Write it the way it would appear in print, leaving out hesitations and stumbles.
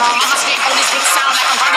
I'ma spit on this big sound like I'm